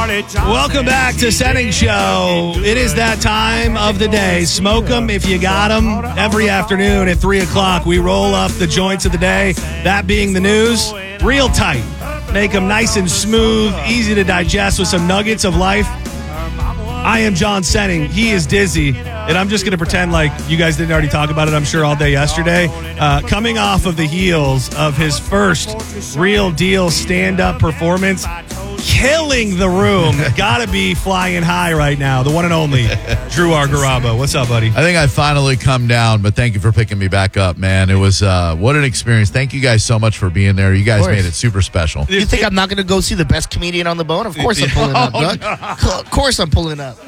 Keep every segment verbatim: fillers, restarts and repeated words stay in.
Welcome back to Setting Show. It is that time of the day. Smoke them if you got them. Every afternoon at three o'clock, we roll up the joints of the day. That being the news, real tight. Make them nice and smooth, easy to digest with some nuggets of life. I am John Senning. He is Dizzy. And I'm just going to pretend like you guys didn't already talk about it, I'm sure, all day yesterday. Uh, coming off of the heels of his first real deal stand-up performance, killing the room. Got to be flying high right now. The one and only Drew Argarabo. What's up, buddy? I think I finally come down, but thank you for picking me back up, man. It was, uh, what an experience. Thank you guys so much for being there. You guys made it super special. You think I'm not going to go see the best comedian on the bone? Of course I'm pulling up, Doug. Of course I'm pulling up.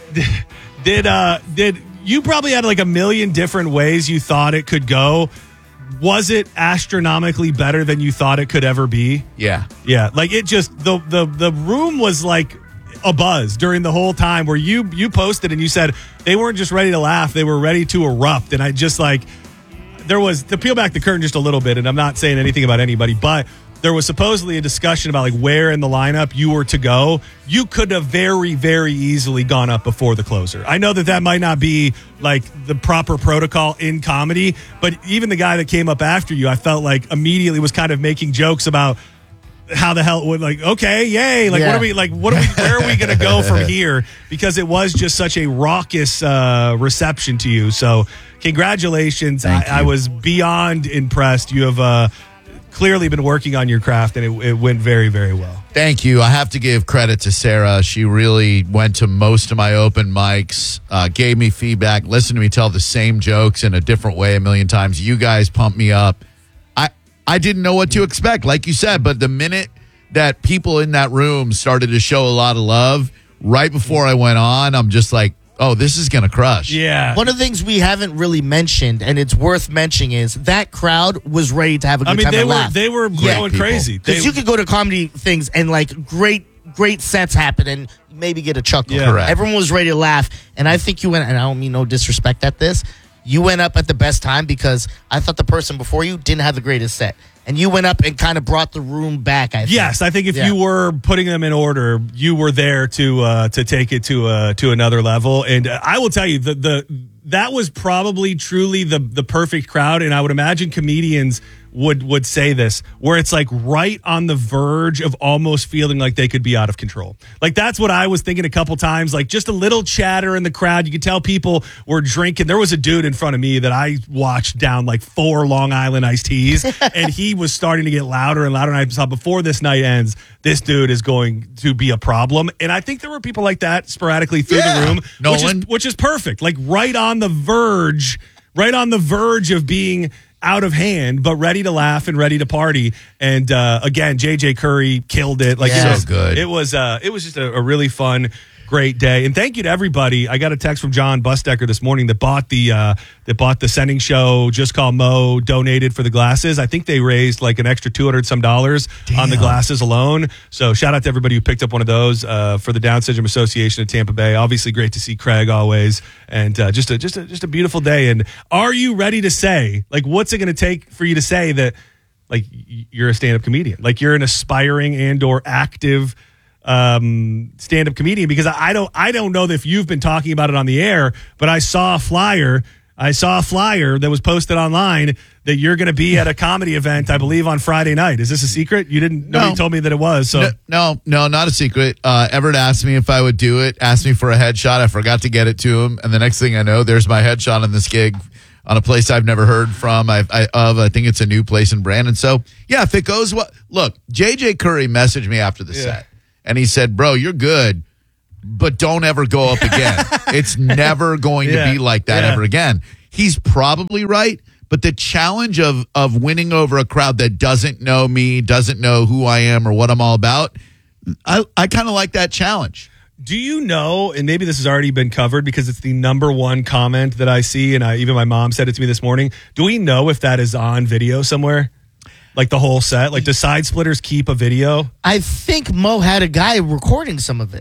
Did uh did you probably had like a million different ways you thought it could go? Was it astronomically better than you thought it could ever be? Yeah. Yeah, like it just the the the room was like a buzz during the whole time where you you posted and you said they weren't just ready to laugh, they were ready to erupt. And I just like there was to peel back the curtain just a little bit, and I'm not saying anything about anybody, but there was supposedly a discussion about like where in the lineup you were to go. You could have very, very easily gone up before the closer. I know that that might not be like the proper protocol in comedy, but even the guy that came up after you, I felt like immediately was kind of making jokes about how the hell would like, okay, yay. Like, yeah. what are we like, what are we, where are we going to go from here? Because it was just such a raucous uh, reception to you. So congratulations. I, I was beyond impressed. You have, uh, clearly been working on your craft, and it, it went very, very well. Thank you. I have to give credit to Sarah. She really went to most of my open mics, uh, gave me feedback, listened to me tell the same jokes in a different way a million times. You guys pumped me up. I, I didn't know what to expect, like you said, but the minute that people in that room started to show a lot of love, right before I went on, I'm just like, oh, this is going to crush. Yeah. One of the things we haven't really mentioned, and it's worth mentioning, is that crowd was ready to have a good I mean, time they and were, laugh. They were yeah. going crazy. Because you could go to comedy things and, like, great great sets happen and maybe get a chuckle. Yeah. Correct. Everyone was ready to laugh. And I think you went, and I don't mean no disrespect at this, you went up at the best time because I thought the person before you didn't have the greatest set. And you went up and kind of brought the room back, I think. Yes, I think if yeah. you were putting them in order, you were there to uh, to take it to uh, to another level. And uh, I will tell you, the the that was probably truly the the perfect crowd. And I would imagine comedians would would say this, where it's like right on the verge of almost feeling like they could be out of control. Like that's what I was thinking a couple times, like just a little chatter in the crowd. You could tell people were drinking. There was a dude in front of me that I watched down like four Long Island iced teas, and he was starting to get louder and louder. And I thought, before this night ends, this dude is going to be a problem. And I think there were people like that sporadically through yeah. the room, which is, which is perfect. Like right on the verge, right on the verge of being out of hand, but ready to laugh and ready to party. And uh, again, J J Curry killed it. Like yeah. it was, so good. It was, uh, it was just a, a really fun, great day. And thank you to everybody. I got a text from John Busdecker this morning that bought the uh, that bought the Sending Show. Just Call Mo donated for the glasses. I think they raised like an extra two hundred some dollars Damn. on the glasses alone. So shout out to everybody who picked up one of those uh, for the Down Syndrome Association of Tampa Bay. Obviously, great to see Craig always, and uh, just a just a just a beautiful day. And are you ready to say, like, what's it going to take for you to say that, like, you're a stand-up comedian, like you're an aspiring and or active um stand-up comedian? Because I, I don't I don't know that if you've been talking about it on the air, but I saw a flyer I saw a flyer that was posted online that you're going to be at a comedy event, I believe, on Friday night. Is this a secret? You didn't nobody no. told me that it was. So no, no, no, not a secret. Uh, Everett asked me if I would do it, asked me for a headshot. I forgot to get it to him, and the next thing I know, there's my headshot on this gig on a place I've never heard from. I, I of I think it's a new place in Brandon. So yeah, if it goes well, look, J J Curry messaged me after the yeah. set. And he said, bro, you're good, but don't ever go up again. It's never going yeah. to be like that yeah. ever again. He's probably right, but the challenge of of winning over a crowd that doesn't know me, doesn't know who I am or what I'm all about, I, I kind of like that challenge. Do you know, and maybe this has already been covered because it's the number one comment that I see, and I, even my mom said it to me this morning, do we know if that is on video somewhere? Like the whole set? Like, do Side Splitters keep a video? I think Mo had a guy recording some of it.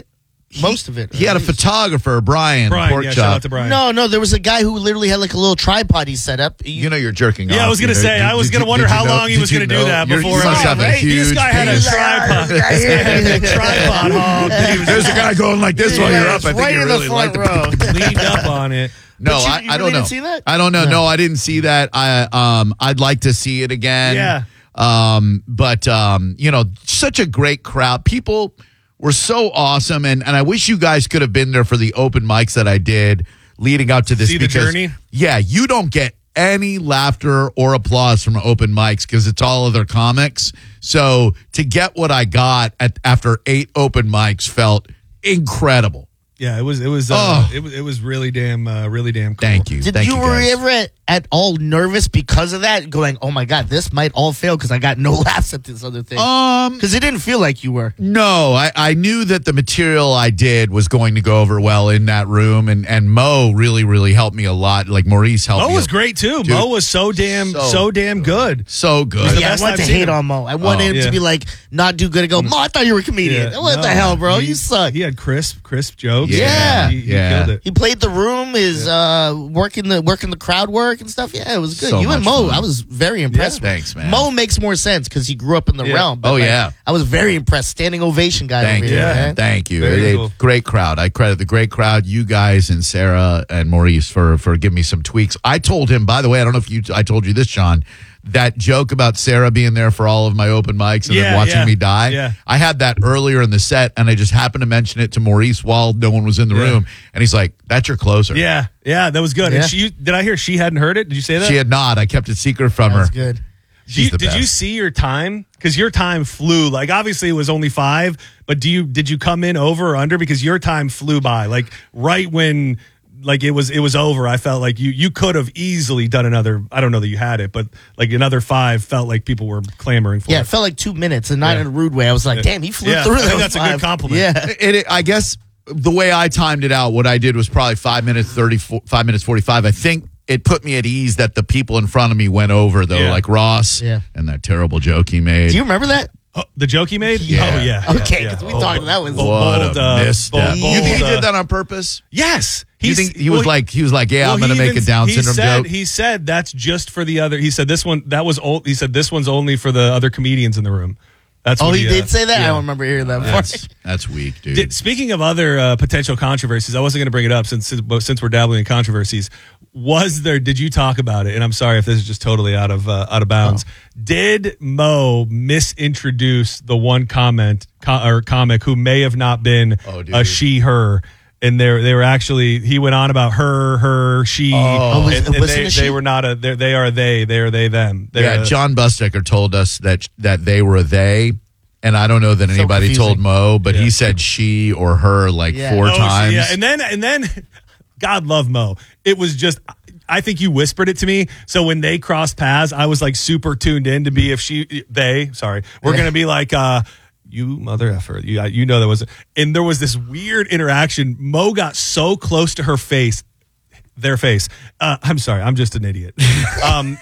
most of it. He had a at least. photographer, Brian. Brian, Pork yeah, Chop. shout out to Brian. No, no, there was a guy who literally had like a little tripod he set up. You, You know you're jerking off. Yeah, I was gonna you know, say, did- I was did gonna you- wonder did you how know- long he did was you gonna do know- that you're- before You must I- have a right? huge This guy had a penis. tripod. This guy had a tripod hog that he was There's a guy going like this while Yeah, you're up. it's I think right you in really the like front the row. leaned up on it. No, But you- I, you I don't really know. didn't see that? I don't know. No. No. I didn't see that. I um, I'd like to see it again. Yeah. Um, but um, you know, such a great crowd. People were so awesome, and and I wish you guys could have been there for the open mics that I did leading up to this. See the because, journey? Yeah, you don't get any laughter or applause from open mics because it's all other comics. So to get what I got at after eight open mics felt incredible. Yeah, it was. It was. Uh, Oh. it was. It was really damn. Uh, really damn cool. Thank you. Did Thank you, you were guys. ever at, at all nervous because of that? Going, oh my God, this might all fail because I got no laughs at this other thing. Um, Because it didn't feel like you were. No, I, I knew that the material I did was going to go over well in that room, and, and Mo really, really helped me a lot. Like Maurice helped Mo me. was a- great too. Dude, Mo was so damn, so so, damn good. So good. the Yeah, I best wanted I've to seen hate him. on Mo. I wanted Oh. him Yeah. to be like, not do good and go, Mo, I thought you were a comedian. Yeah, what no, the hell, bro? he- you suck. He had crisp, crisp jokes. Yeah. he, he Yeah. killed it. He played the room, is uh, working the working the crowd work and stuff. Yeah, it was good. So you and much Mo, fun. I was very impressed. Yeah. with. Thanks, man. Mo makes more sense because he grew up in the Yeah. realm. but, Oh, like, yeah. I was very impressed. Standing ovation guy Thank over you. here, Yeah. man. Thank you. Very It- it- cool. Great crowd. I credit the great crowd, you guys and Sarah and Maurice for for giving me some tweaks. I told him, by the way, I don't know if you I told you this, John, that joke about Sarah being there for all of my open mics and then Yeah, watching yeah. me die. Yeah. I had that earlier in the set, and I just happened to mention it to Maurice while no one was in the Yeah. room, and he's like, "That's your closer." Yeah, yeah, that was good. Yeah. And she did I hear she hadn't heard it? Did you say that? She had not. I kept it secret from That was her. good. She's You- the did you best. see your time? Because your time flew. Like obviously it was only five, but do you did you come in over or under? Because your time flew by. Like right when like it was it was over, I felt like you you could have easily done another. I don't know that you had it, but like another five felt like people were clamoring for Yeah, it it. felt like two minutes and not Yeah. in a rude way. I was like, damn, he flew Yeah, through I think those that's a good five. compliment. Yeah. It, it, I guess the way I timed it out, what I did was probably five minutes thirty, five minutes forty-five. I think it put me at ease that the people in front of me went over though, Yeah. like Ross Yeah. and that terrible joke he made. Do you remember that? Oh, the joke he made? Yeah. Oh yeah. Okay, yeah, 'cause we yeah. talked- that was- what bold, a uh, misstep. bold, you think he uh, did that on purpose? Yes. You He's- think he was well, like he was like, yeah, Well, I'm going to he make even- a Down he syndrome said, joke. He said that's just for the other. He said this one that was old. He said this one's only for the other comedians in the room. That's Oh, what he uh, did say that? I yeah. don't remember hearing that That's part. that's weak, dude. Did, speaking of other uh, potential controversies, I wasn't going to bring it up since since we're dabbling in controversies. Was there? Did you talk about it? And I'm sorry if this is just totally out of uh, out of bounds. Did Mo misintroduce the one comment co- or comic who may have not been Oh, dude. a she her? And they they were actually he went on about her her she Oh, was- and, and wasn't they, a she? they were not a they're- they are they they are they them. They're yeah, a- John Bustecker told us that that they were a they, and I don't know that So anybody confusing. told Mo, but Yeah. he said she or her like Yeah. four Oh, she- times. Yeah, and then and then God love Mo. It was just I think you whispered it to me. So when they crossed paths, I was like super tuned in to be if she they sorry we're Yeah. gonna be like uh you mother effer you you know there was and there was this weird interaction. Mo got so close to her face, their face. Uh, I'm sorry, I'm just an idiot. Um.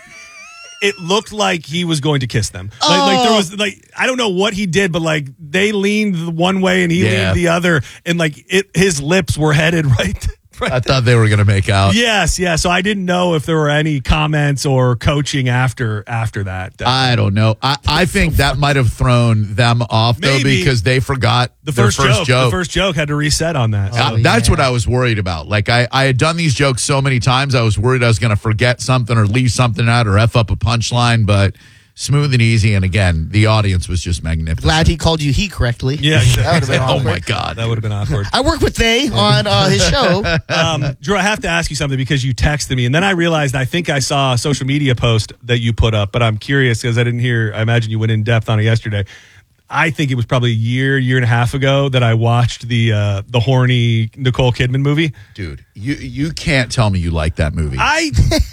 It looked like he was going to kiss them. Like, like there was like I don't know what he did, but like they leaned one way and he Yeah. leaned the other, and like it, his lips were headed right. right I thought they were going to make out. yes, yeah. So I didn't know if there were any comments or coaching after after that. I don't know. I, I think that might have thrown them off though Maybe. because they forgot the their first, first joke, joke. the first joke had to reset on that. So- Uh, Oh, that's yeah. what I was worried about. Like I, I had done these jokes so many times, I was worried I was going to forget something or leave something out or f up a punchline. But smooth and easy, and again, the audience was just magnificent. Glad he called you he correctly. yeah, That would have been oh awkward. my god, that would have been awkward. I work with they on uh, his show. Um, Drew, I have to ask you something because you texted me, and then I realized I think I saw a social media post that you put up, but I'm curious because I didn't hear. I imagine you went in depth on it yesterday. I think it was probably a year, year and a half ago that I watched the uh, the horny Nicole Kidman movie. dude, you you can't tell me you like that movie. I.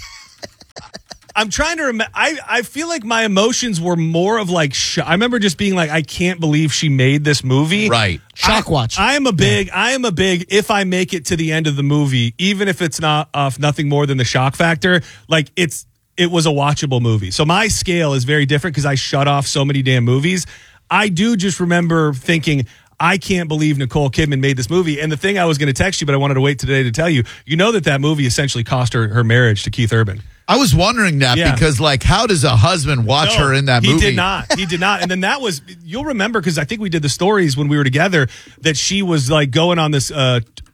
I'm trying to remember. I, I feel like my emotions were more of like, sh- I remember just being like, I can't believe she made this movie. right. Shock I, watch. I am a big, I am a big, if I make it to the end of the movie, even if it's not off nothing more than the shock factor, like it's, it was a watchable movie. So my scale is very different because I shut off so many damn movies. I do just remember thinking, I can't believe Nicole Kidman made this movie. And the thing I was going to text you, but I wanted to wait today to tell you, you know that that movie essentially cost her her marriage to Keith Urban. I was wondering that Yeah. because, like, how does a husband watch No, her in that movie? He did not. He did not. And then that was, you'll remember, because I think we did the stories when we were together, that she was like going on this uh, t-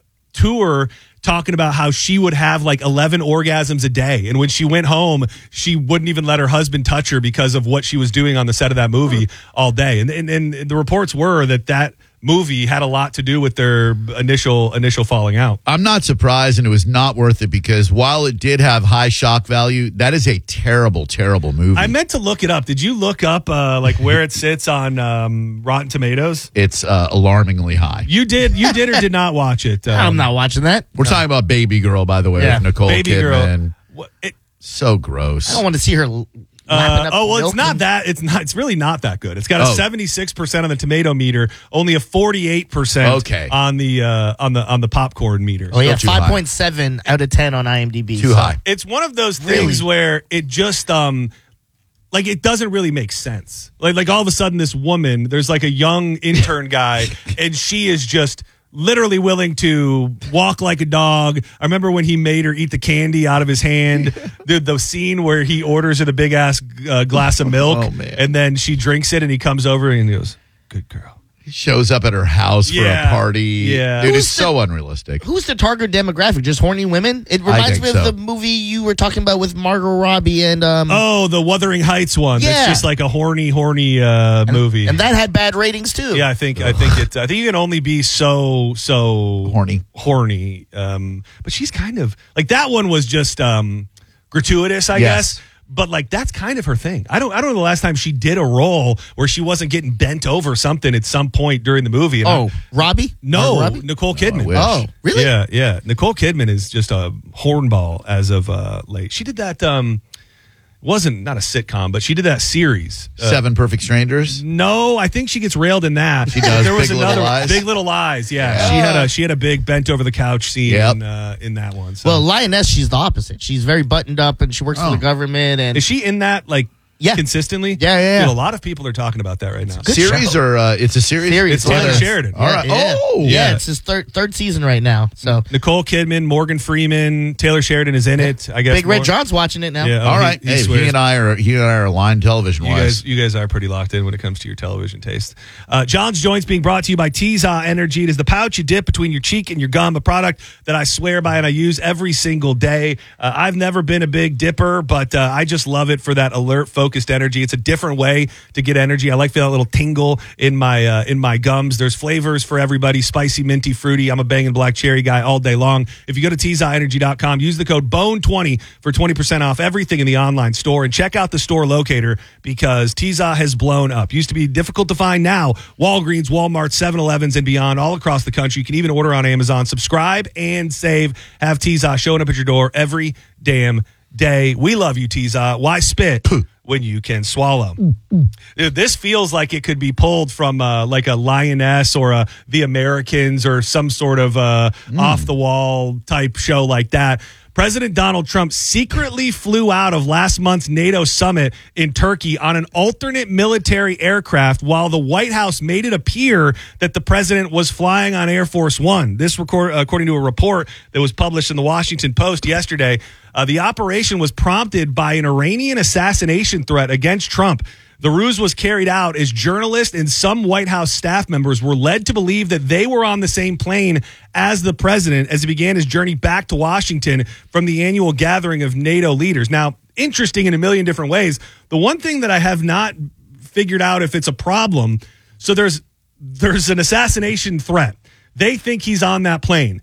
tour talking about how she would have like eleven orgasms a day. And when she went home, she wouldn't even let her husband touch her because of what she was doing on the set of that movie all day. And, and, and the reports were that that movie had a lot to do with their initial initial falling out. I'm not surprised, and it was not worth it because while it did have high shock value, that is a terrible, terrible movie. I meant to look it up. Did you look up uh, like where it sits on um, Rotten Tomatoes? It's uh, alarmingly high. You did. You did or did not watch it? Um, I'm not watching that. We're talking about Baby Girl, by the way, Yeah. with Nicole Baby Kidman. Girl. What, it, So gross. I don't want to see her. l- Uh, lapping up oh well, milk it's not and- that. It's not. It's really not that good. It's got a Oh. seventy-six percent on the tomato meter, only a forty-eight percent Okay. on the uh, on the on the popcorn meter. Oh yeah, Still too high. five point seven out of ten on IMDb. Too so- high. It's one of those things Really? where it just um like it doesn't really make sense. Like like all of a sudden this woman, there's like a young intern guy, and she is just literally willing to walk like a dog. I remember when he made her eat the candy out of his hand. the the scene where he orders her the big ass uh, glass of milk, Oh, man. and then she drinks it, and he comes over and he goes, "Good girl." He shows up at her house for Yeah. a party. Yeah. Dude, Who's it's the- so unrealistic. Who's the target demographic? Just horny women? It reminds think me so. of the movie you were talking about with Margot Robbie and um Oh, the Wuthering Heights one. It's Yeah. just like a horny, horny uh, movie. and that had bad ratings too. Yeah, I think I think it. I think you can only be so so Horny. horny. Um, but she's kind of like that one was just um, gratuitous, I Yes. guess. But like that's kind of her thing. I don't. I don't know the last time she did a role where she wasn't getting bent over something at some point during the movie. And Oh, I- Robbie? no, Margot Robbie? Nicole Kidman. wish. Oh, really? Yeah, yeah. Nicole Kidman is just a hornball as of uh, late. She did that. Um, wasn't not a sitcom, but she did that series. Uh, Seven Perfect Strangers. no, I think she gets railed in that. She does There was Big Little another Lies? Big Little Lies. Yeah, Yeah. she had a she had a big bent over the couch scene Yep. in, uh, in that one. So. Well, Lioness, she's the opposite. She's very buttoned up and she works for Oh. the government and is she in that like Yeah. consistently? Yeah, yeah, yeah. Dude, a lot of people are talking about that right now. good Series show. or uh, it's a series? Series. It's Taylor Yeah. Sheridan. All right. Yeah. Oh, yeah, yeah. it's his third third season right now. So Nicole Kidman, Morgan Freeman, Taylor Sheridan is in it. I guess. Big Red Mor- John's watching it now. Yeah. Oh, All he- right. he hey, swears. he and I are he and I are aligned television You wise. guys, you guys are pretty locked in when it comes to your television taste. Uh, John's Joints being brought to you by Teaza Energy. It is the pouch you dip between your cheek and your gum, a product that I swear by and I use every single day. Uh, I've never been a big dipper, but uh, I just love it for that alert, focused energy. It's a different way to get energy. I like feeling that little tingle in my uh, in my gums. There's flavors for everybody: spicy, minty, fruity. I'm a banging black cherry guy all day long. If you go to teaza energy dot com, use the code bone twenty for twenty percent off everything in the online store, and check out the store locator because Teaza has blown up. Used to be difficult to find. Now Walgreens, Walmart, seven elevens, and beyond all across the country. You can even order on Amazon. Subscribe and save. Have Teaza showing up at your door every damn day. We love you, Teaza. Why spit when you can swallow? Dude, this feels like it could be pulled from uh, like a Lioness or a The Americans or some sort of uh, off the wall type show like that. President Donald Trump secretly flew out of last month's NATO summit in Turkey on an alternate military aircraft while the White House made it appear that the president was flying on Air Force One. This, record, according to a report that was published in the Washington Post yesterday, uh, the operation was prompted by an Iranian assassination threat against Trump. The ruse was carried out as journalists and some White House staff members were led to believe that they were on the same plane as the president as he began his journey back to Washington from the annual gathering of NATO leaders. Now, interesting in a million different ways. The one thing that I have not figured out if it's a problem, so there's there's an assassination threat. They think he's on that plane.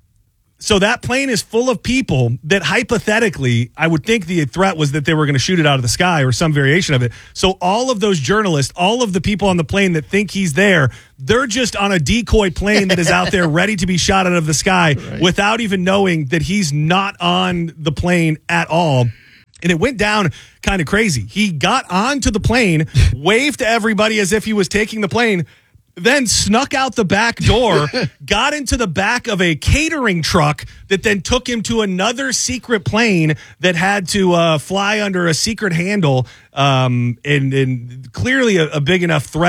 So that plane is full of people that hypothetically, I would think the threat was that they were going to shoot it out of the sky or some variation of it. So all of those journalists, all of the people on the plane that think he's there, they're just on a decoy plane that is out there ready to be shot out of the sky right. without even knowing that he's not on the plane at all. And it went down kind of crazy. He got onto the plane, waved to everybody as if he was taking the plane, then snuck out the back door, got into the back of a catering truck that then took him to another secret plane that had to uh, fly under a secret handle, um, and, and clearly a, a big enough threat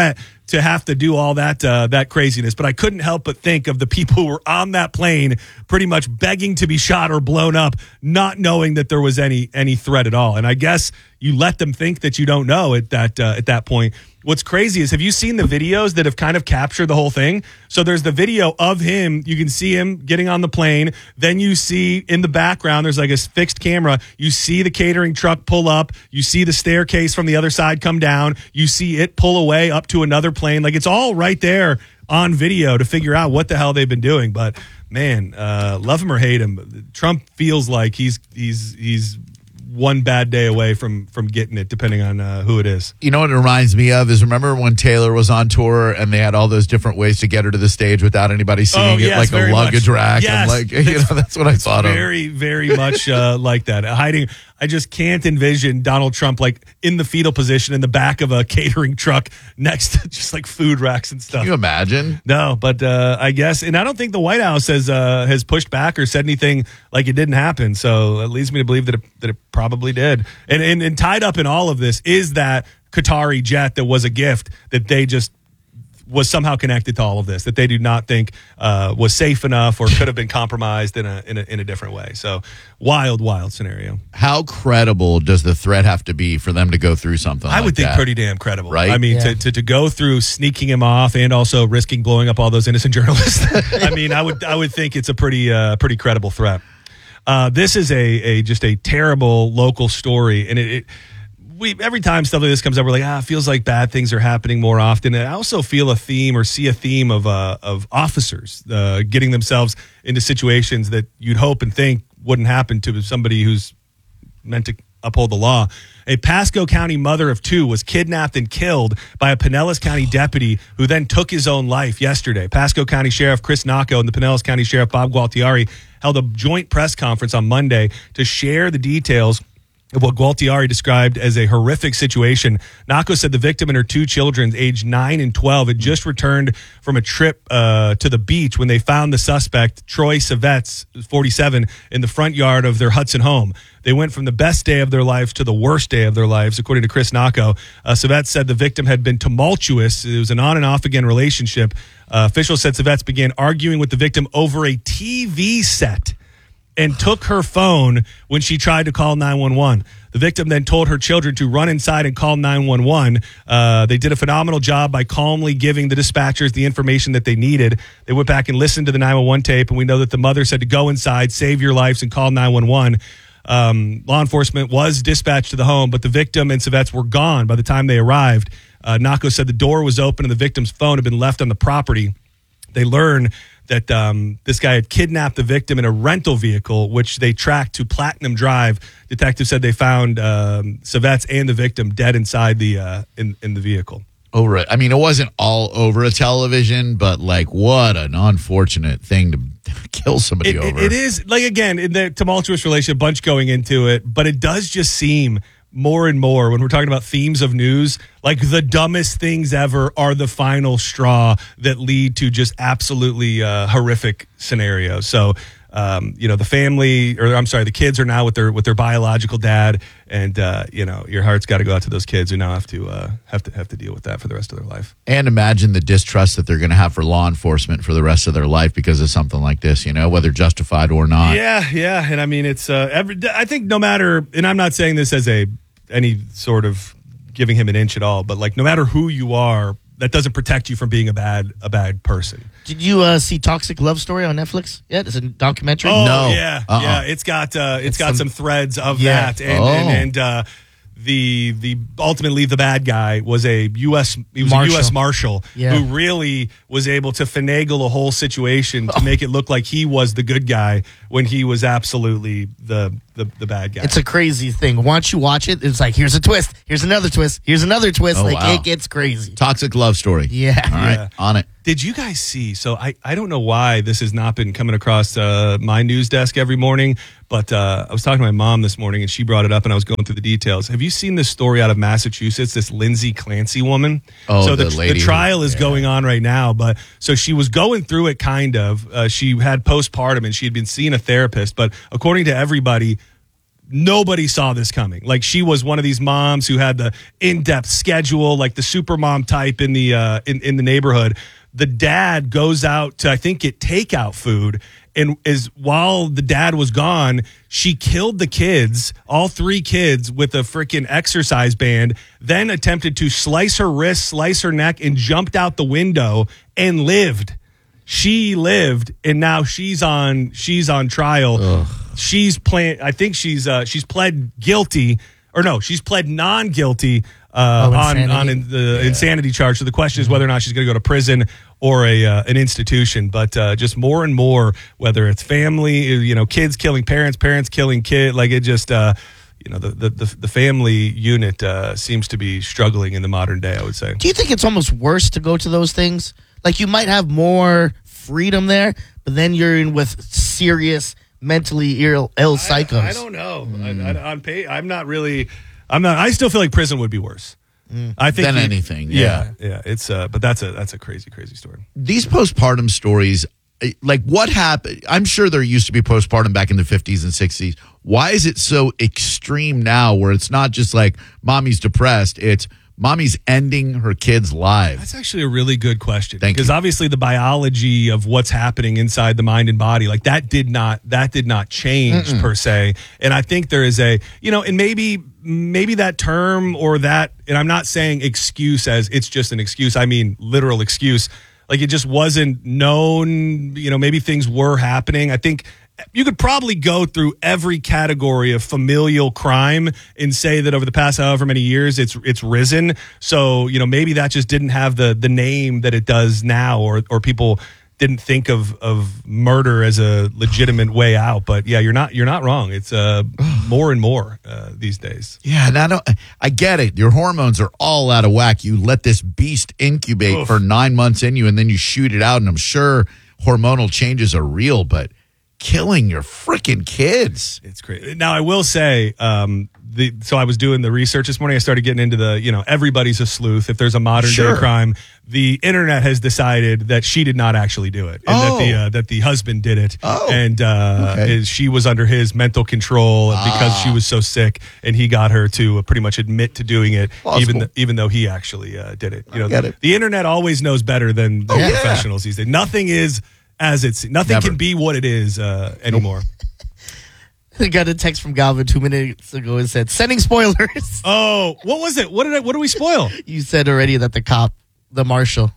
to have to do all that uh, that craziness. But I couldn't help but think of the people who were on that plane pretty much begging to be shot or blown up, not knowing that there was any any threat at all. And I guess you let them think that you don't know at that uh, at that point. What's crazy is, have you seen the videos that have kind of captured the whole thing? So there's the video of him. You can see him getting on the plane. Then you see in the background, there's like a fixed camera. You see the catering truck pull up. You see the staircase from the other side come down. You see it pull away up to another plane. Like, it's all right there on video to figure out what the hell they've been doing. But man, uh, love him or hate him, Trump feels like he's he's he's one bad day away from from getting it, depending on uh, who it is. You know what it reminds me of is, remember when Taylor was on tour and they had all those different ways to get her to the stage without anybody seeing oh, it, yes, like a luggage much. rack. Yes, and like, you know, that's what I thought very, of. Very, very much uh, like that. Hiding. I just can't envision Donald Trump like in the fetal position in the back of a catering truck next to just like food racks and stuff. Can you imagine? No, but uh, I guess, and I don't think the White House has uh, has pushed back or said anything like it didn't happen. So it leads me to believe that it, that it probably did. And, and and tied up in all of this is that Qatari jet that was a gift that they just was somehow connected to all of this, that they do not think uh, was safe enough or could have been compromised in a, in a in a different way. So wild, wild scenario. How credible does the threat have to be for them to go through something I like would think that? pretty damn credible. Right? I mean, Yeah. to, to to go through sneaking him off and also risking blowing up all those innocent journalists. I mean, I would I would think it's a pretty uh, pretty credible threat. Uh, this is a a just a terrible local story, and it. it We every time stuff like this comes up, we're like, ah, it feels like bad things are happening more often. And I also feel a theme or see a theme of uh, of officers uh, getting themselves into situations that you'd hope and think wouldn't happen to somebody who's meant to uphold the law. A Pasco County mother of two was kidnapped and killed by a Pinellas County deputy who then took his own life yesterday. Pasco County Sheriff Chris Nacco and the Pinellas County Sheriff Bob Gualtieri held a joint press conference on Monday to share the details of what Gualtieri described as a horrific situation. Nacco said the victim and her two children, aged nine and twelve, had just returned from a trip uh, to the beach when they found the suspect, Troy Savets, forty-seven, in the front yard of their Hudson home. They went from the best day of their lives to the worst day of their lives, according to Chris Nacco. Uh, Savets said the victim had been tumultuous. It was an on and off again relationship. Uh, officials said Savets began arguing with the victim over a T V set and took her phone when she tried to call nine one one. The victim then told her children to run inside and call nine one one. Uh, they did a phenomenal job by calmly giving the dispatchers the information that they needed. They went back and listened to the nine one one tape, and we know that the mother said to go inside, save your lives, and call nine one one. Um, law enforcement was dispatched to the home, but the victim and Savets were gone by the time they arrived. Uh, Nacco said the door was open and the victim's phone had been left on the property. They learned that um, this guy had kidnapped the victim in a rental vehicle, which they tracked to Platinum Drive. Detectives said they found um, Savets and the victim dead inside the uh, in in the vehicle. Over it. I mean, it wasn't all over a television, but like, what an unfortunate thing to kill somebody It, it, over. it is, like, again, in the tumultuous relationship, bunch going into it, but it does just seem more and more when we're talking about themes of news, like the dumbest things ever are the final straw that lead to just absolutely uh, horrific scenarios. So, um, you know, the family, or I'm sorry, the kids are now with their with their biological dad, and uh, you know, your heart's got to go out to those kids who now have to uh, have to have to deal with that for the rest of their life. And imagine the distrust that they're going to have for law enforcement for the rest of their life because of something like this, you know, whether justified or not. Yeah, yeah, and I mean, it's uh, every. I think no matter, and I'm not saying this as a any sort of giving him an inch at all, but like no matter who you are, that doesn't protect you from being a bad a bad person. Did you uh, see Toxic Love Story on Netflix? Yeah, it's a documentary. Oh No. yeah, Uh-uh. yeah. It's got uh, it's, It's got some- some, threads of Yeah. that, and Oh. and, and uh, the the ultimately the bad guy was a U S he was Marshal. a U S Marshal Yeah. who really was able to finagle a whole situation to make it look like he was the good guy when he was absolutely the the, the bad guy. It's a crazy thing. Once you watch it, it's like, here's a twist, here's another twist, here's another twist. Oh, like, wow. it gets crazy. Toxic love story. Yeah. All right. Yeah. On it. Did you guys see? So I, I don't know why this has not been coming across uh, my news desk every morning, but uh, I was talking to my mom this morning and she brought it up and I was going through the details. Have you seen this story out of Massachusetts, this Lindsay Clancy woman? Oh, so the the, lady the who- trial is yeah. going on right now, but so she was going through it kind of. Uh, she had postpartum and she had been seeing a therapist, but according to everybody, nobody saw this coming. Like, she was one of these moms who had the in-depth schedule, like the super mom type in the uh, in, in the neighborhood. The dad goes out to, I think, get takeout food, and is while the dad was gone, she killed the kids, all three kids, with a freaking exercise band, then attempted to slice her wrist, slice her neck, and jumped out the window and lived. She lived, and now she's on she's on trial. Ugh. She's playing. I think she's uh, she's pled guilty, or no, she's pled non-guilty uh, oh, on on in the yeah. insanity charge. So the question is whether or not she's going to go to prison or a uh, an institution. But uh, just more and more, whether it's family, you know, kids killing parents, parents killing kid, like it just. Uh, You know, the, the, the, the family unit uh, seems to be struggling in the modern day, I would say. Do you think it's almost worse to go to those things? Like, you might have more freedom there, but then you're in with serious mentally ill, ill psychos. I, I don't know. Mm. I, I, on pay, I'm not really. I'm not. I still feel like prison would be worse. Mm. I think than you, anything. Yeah, yeah. yeah it's. Uh, but that's a that's a crazy, crazy story. These postpartum stories. Like, what happened? I'm sure there used to be postpartum back in the fifties and sixties. Why is it so extreme now where it's not just like mommy's depressed, it's mommy's ending her kids' lives? That's actually a really good question. Thank because you. Obviously the biology of what's happening inside the mind and body, like that did not that did not change Mm-mm. per se. And I think there is a, you know, and maybe maybe that term or that, and I'm not saying excuse as it's just an excuse. I mean literal excuse. Like, it just wasn't known, you know, maybe things were happening. I think you could probably go through every category of familial crime and say that over the past however many years it's it's risen. So, you know, maybe that just didn't have the the name that it does now, or or people didn't think of of murder as a legitimate way out. But yeah, you're not you're not wrong. It's uh more and more uh, these days. Yeah, and I don't I get it. Your hormones are all out of whack. You let this beast incubate Oof. for nine months in you, and then you shoot it out. And I'm sure hormonal changes are real, but killing your freaking kids. It's crazy. Now, I will say, um, the so I was doing the research this morning. I started getting into the, you know, everybody's a sleuth. If there's a modern sure. day crime, the internet has decided that she did not actually do it, and oh. that the uh, that the husband did it, oh. and uh, okay. is, she was under his mental control ah. because she was so sick, and he got her to uh, pretty much admit to doing it, Plausible. even th- even though he actually uh, did it. You know, get the, it. the internet always knows better than, than oh, professionals yeah. these days. Nothing is as it's nothing Never. can be what it is uh, anymore. I got a text from Galvin two minutes ago and said, sending spoilers. Oh, what was it? What did I, what did we spoil? You said already that the cop, the marshal.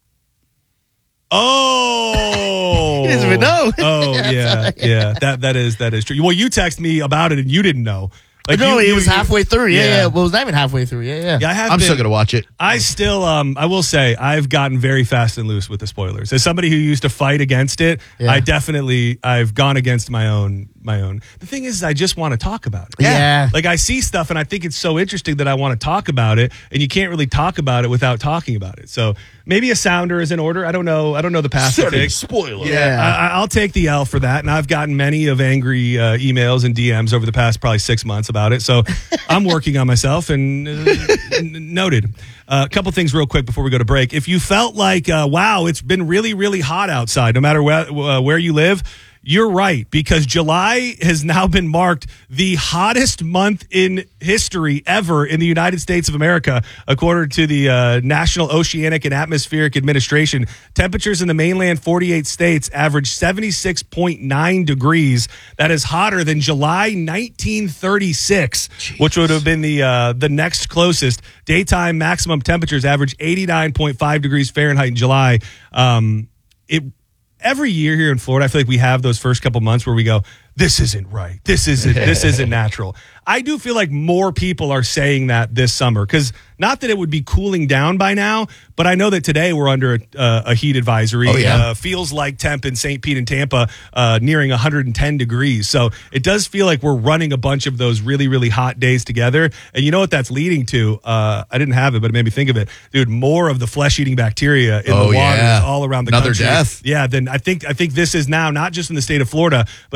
Oh. He doesn't even know. Oh, yeah, yeah. That That is that is true. Well, you texted me about it and you didn't know. Like no, you, it was you, halfway through. Yeah, yeah, yeah. Well, it was not even halfway through. Yeah, yeah. yeah I have I'm been, still going to watch it. I still, um, I will say, I've gotten very fast and loose with the spoilers. As somebody who used to fight against it, yeah. I definitely, I've gone against my own, my own. The thing is, I just want to talk about it. Yeah. yeah. Like, I see stuff and I think it's so interesting that I want to talk about it, and you can't really talk about it without talking about it. So maybe a sounder is in order. I don't know. I don't know the Pacific. Spoiler. Yeah, yeah. I, I'll take the L for that. And I've gotten many of angry uh, emails and D Ms over the past probably six months about it. So I'm working on myself, and uh, n- noted. Uh, a couple things real quick before we go to break. If you felt like, uh, wow, it's been really, really hot outside, no matter where, uh, where you live, you're right, because July has now been marked the hottest month in history ever in the United States of America, according to the uh, National Oceanic and Atmospheric Administration. Temperatures in the mainland forty-eight states averaged seventy-six point nine degrees. That is hotter than July nineteen thirty-six, Jeez. Which would have been the uh, the next closest. Daytime maximum temperatures averaged eighty-nine point five degrees Fahrenheit in July. Um, it Every year here in Florida, I feel like we have those first couple months where we go, this isn't right. This isn't, this isn't natural. I do feel like more people are saying that this summer, because not that it would be cooling down by now, but I know that today we're under a, uh, a heat advisory. Oh, yeah. Uh, feels like temp in Saint Pete and Tampa uh, nearing one hundred ten degrees. So it does feel like we're running a bunch of those really, really hot days together. And you know what that's leading to? Uh, I didn't have it, but it made me think of it. Dude, more of the flesh-eating bacteria in oh, the water yeah. all around the Another country. death. Yeah, then I think I think this is now not just in the state of Florida, but this is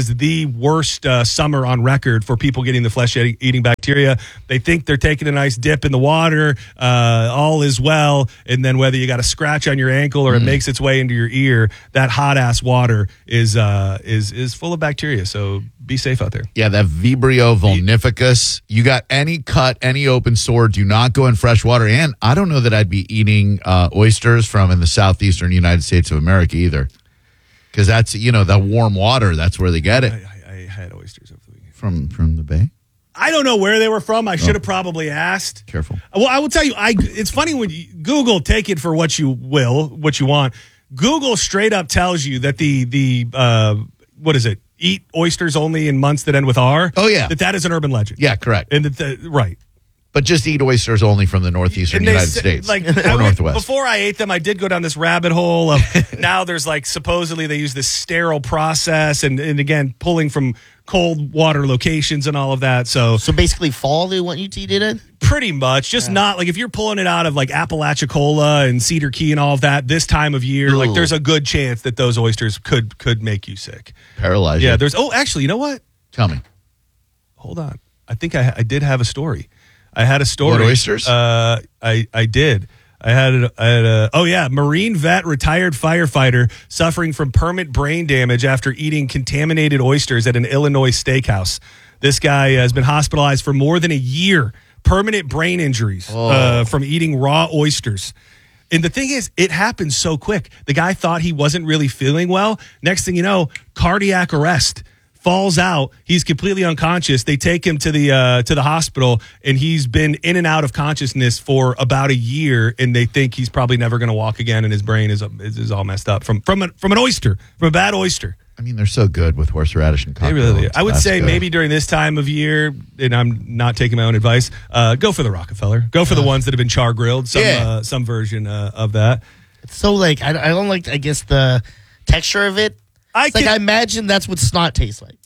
is the worst uh, summer on record for people getting the flesh-eating bacteria. They think they're taking a nice dip in the water, uh, all is well, and then whether you got a scratch on your ankle or it Mm. makes its way into your ear, that hot-ass water is uh, is is full of bacteria, so be safe out there. Yeah, that Vibrio vulnificus. You got any cut, any open sore, do not go in fresh water. And I don't know that I'd be eating uh, oysters from in the southeastern United States of America either. Because that's, you know, the warm water, that's where they get it. I, I, I had oysters over the weekend. From from the bay? I don't know where they were from. I should have probably asked. Careful. Well, I will tell you, I it's funny when you Google, take it for what you will, what you want. Google straight up tells you that the, the uh, what is it, eat oysters only in months that end with R. Oh, yeah. That that is an urban legend. Yeah, correct. And that, the, right. But just eat oysters only from the northeastern And they United say- States Like, or I went- northwest. Before I ate them, I did go down this rabbit hole of now there's like supposedly they use this sterile process and, and again, pulling from cold water locations and all of that. So So basically, fall they want you to eat it in. pretty much just not like if you're pulling it out of like Apalachicola and Cedar Key and all of that this time of year, like Ugh. there's a good chance that those oysters could could make you sick. Paralyze Yeah, you. there's oh actually, you know what? Tell me. Hold on. I think I I did have a story. I had a story. What, oysters? Uh I I did. I had a, I had a oh yeah, Marine vet retired firefighter suffering from permanent brain damage after eating contaminated oysters at an Illinois steakhouse. This guy has been hospitalized for more than a year. Permanent brain injuries uh, from eating raw oysters. And the thing is, it happened so quick. The guy thought he wasn't really feeling well. Next thing you know, cardiac arrest. Falls out. He's completely unconscious. They take him to the uh, to the hospital, and he's been in and out of consciousness for about a year. And they think he's probably never going to walk again, and his brain is is, is all messed up from from a, from an oyster, from a bad oyster. I mean, they're so good with horseradish and They cocktail. really. It's I would that's say good. maybe during this time of year, and I'm not taking my own advice. Uh, go for the Rockefeller. Go for the ones that have been char grilled. Some Yeah. uh, some version uh, of that. It's so like I, I don't like I guess the texture of it. I It's like can- I imagine that's what snot tastes like.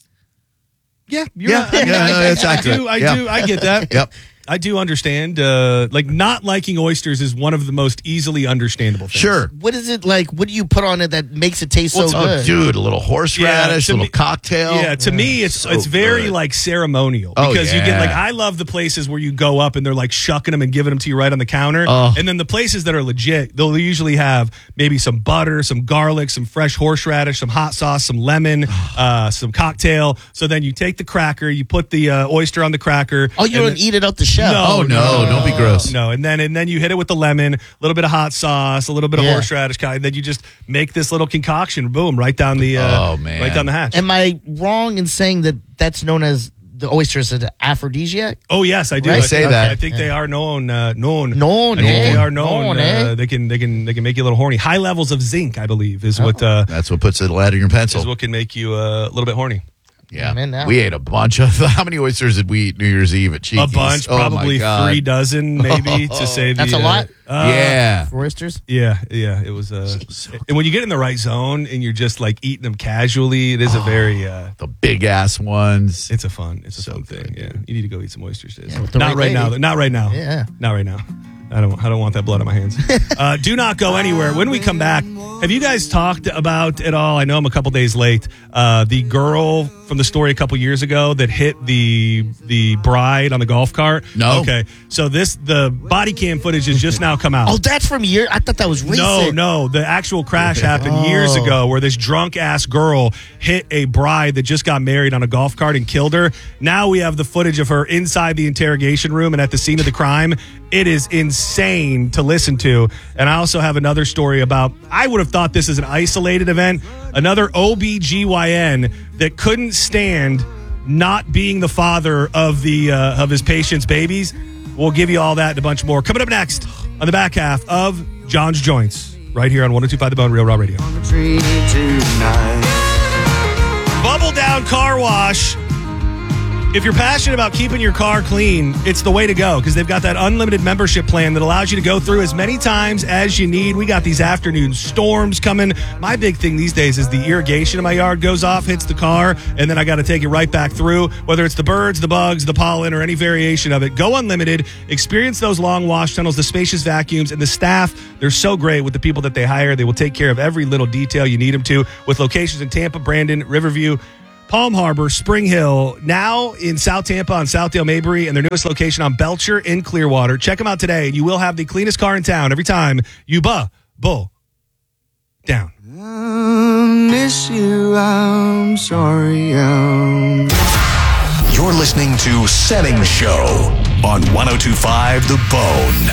Yeah, you're Yeah, right. I mean, yeah, I, no, I- that's I accurate. do. I Yeah. do. I get that. Yep. I do understand. Uh, like not liking oysters is one of the most easily understandable things. Sure. What is it like? What do you put on it that makes it taste Well, so Oh, good? dude, a little horseradish, Yeah, a to little me- cocktail. Yeah, to me, it's So it's very good. like ceremonial Oh, because you get yeah. like I love the places where you go up and they're like shucking them and giving them to you right on the counter, Oh. and then the places that are legit, they'll usually have maybe some butter, some garlic, some fresh horseradish, some hot sauce, some lemon, uh, some cocktail. So then you take the cracker, you put the uh, oyster on the cracker. Oh, you and don't then- eat it out the shell. No, Oh, no, don't be gross. No, and then and then you hit it with the lemon, a little bit of hot sauce, a little bit of Yeah. horseradish, and then you just make this little concoction, boom, right down the uh, Oh, man. right down the hatch. Am I wrong in saying that that's known as the oyster is an aphrodisiac? Oh yes, I do. Right. I They say think- that. I think they are known. Uh, known. Known, I think eh? they are known. Known, uh, eh? They can. They can. They can make you a little horny. High levels of zinc, I believe, is what uh, That's what puts it lead in your pencil. is what can make you uh, a little bit horny. Yeah, Man, now. we ate a bunch of. How many oysters did we eat New Year's Eve at Cheeky's? A bunch, Oh, my probably God. three dozen, maybe to say the. That's a uh, lot? uh, yeah, For oysters? Yeah, yeah, it was. Uh, and when you get in the right zone and you're just like eating them casually, it is a very. Uh, the big ass ones. it's a fun. It's a So fun good, thing. Yeah, dude. you need to go eat some oysters. Diz. Yeah, with the Not right right now. lady. Not right now. Yeah. Not right now. I don't. I don't want that blood on my hands. uh, do not go anywhere. When we come back, have you guys talked about it all? I know I'm a couple days late. Uh, the girl from the story a couple years ago that hit the the bride on the golf cart. No. Okay. So this the body cam footage has just now come out. Oh, that's from year. I thought that was recent. No, no. The actual crash happened years Oh. ago where this drunk ass girl hit a bride that just got married on a golf cart and killed her. Now we have the footage of her inside the interrogation room and at the scene of the crime. It is insane to listen to. And I also have another story about, I would have thought this is an isolated event. Another O B G Y N that couldn't stand not being the father of the uh, of his patient's babies. We'll give you all that and a bunch more. Coming up next on the back half of John's Joints, right here on one oh two point five The Bone, Real Raw Radio. Bubble Down Car Wash. If you're passionate about keeping your car clean, it's the way to go because they've got that unlimited membership plan that allows you to go through as many times as you need. We got these afternoon storms coming. My big thing these days is the irrigation in my yard goes off, hits the car, and then I got to take it right back through, whether it's the birds, the bugs, the pollen, or any variation of it. Go unlimited. Experience those long wash tunnels, the spacious vacuums, and the staff. They're so great with the people that they hire. They will take care of every little detail you need them to with locations in Tampa, Brandon, Riverview, Palm Harbor, Spring Hill, now in South Tampa on Southdale Mabry, and their newest location on Belcher in Clearwater. Check them out today. You will have the cleanest car in town every time you buh, bull, down. I miss you, I'm sorry. I'm... You're listening to Setting Show on one oh two point five The Bone.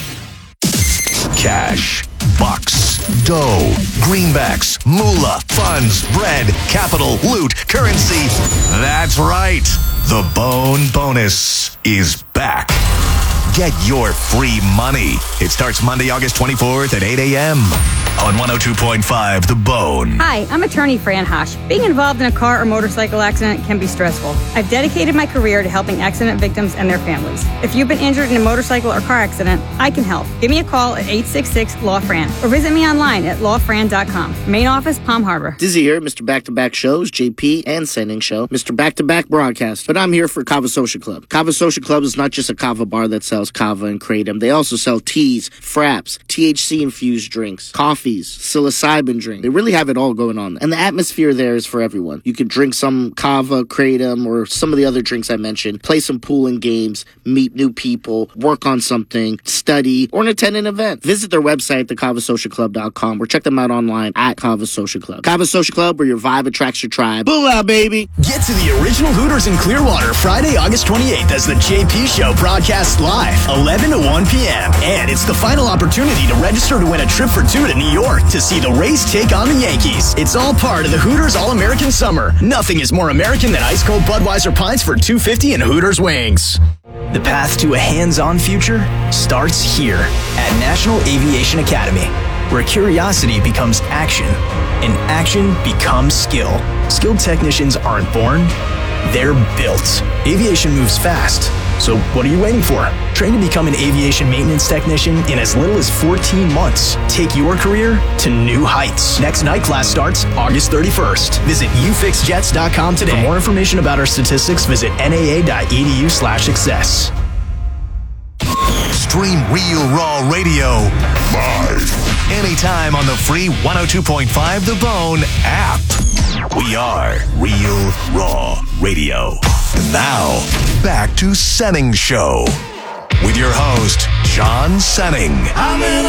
Cash, bucks, dough, greenbacks, moolah, funds, bread, capital, loot, currency. That's right. The Bone Bonus is back. Get your free money. It starts Monday, August twenty-fourth at eight a.m. on one oh two point five The Bone. Hi, I'm attorney Fran Hosh. Being involved in a car or motorcycle accident can be stressful. I've dedicated my career to helping accident victims and their families. If you've been injured in a motorcycle or car accident, I can help. Give me a call at eight six six, L A W Fran or visit me online at law fran dot com. Main office, Palm Harbor. Dizzy here, Mister Back-to-Back Shows, J P and Sending Show, Mister Back-to-Back Broadcast. But I'm here for Kava Social Club. Kava Social Club is not just a kava bar that sells kava and kratom. They also sell teas, fraps, T H C-infused drinks, coffees, psilocybin drink. They really have it all going on. And the atmosphere there is for everyone. You can drink some kava, kratom, or some of the other drinks I mentioned, play some pool and games, meet new people, work on something, study, or attend an event. Visit their website, the kava social club dot com, or check them out online at Kava Social Club. Kava Social Club, where your vibe attracts your tribe. Booyah, baby! Get to the original Hooters in Clearwater Friday, August twenty-eighth as the J P Show broadcasts live, eleven to one p.m. And it's the final opportunity to register to win a trip for two to New York to see the Rays take on the Yankees. It's all part of the Hooters All-American Summer. Nothing is more American than ice-cold Budweiser pints for two dollars and fifty cents and Hooters wings. The path to a hands-on future starts here at National Aviation Academy, where curiosity becomes action and action becomes skill. Skilled technicians aren't born, they're built. Aviation moves fast, so what are you waiting for? Train to become an aviation maintenance technician in as little as fourteen months. Take your career to new heights. Next night class starts August thirty-first. Visit u fix jets dot com today. For more information about our statistics, visit n a a dot e d u slash success. Stream Real Raw Radio live anytime on the free one oh two point five The Bone app. We are Real Raw Radio. Now, back to Senning Show with your host, John Senning.